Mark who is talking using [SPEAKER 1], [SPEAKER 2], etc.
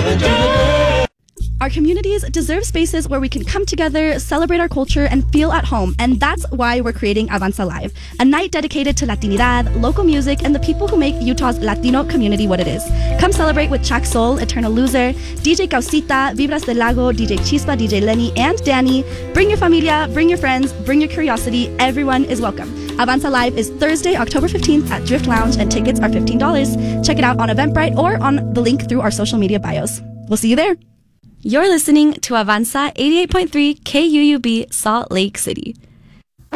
[SPEAKER 1] Our communities deserve spaces where we can come together, celebrate our culture, and feel at home. And that's why we're creating Avanza Live, a night dedicated to Latinidad, local music, and the people who make Utah's Latino community what it is. Come celebrate with Chak Soul, Eternal Loser, DJ Causita, Vibras del Lago, DJ Chispa, DJ Lenny, and Danny. Bring your familia, bring your friends, bring your curiosity. Everyone is welcome. Avanza Live is Thursday, October 15th at Drift Lounge, and tickets are $15. Check it out on Eventbrite or on the link through our social media bios. We'll see you there. You're listening to Avanza 88.3 KUUB Salt Lake City.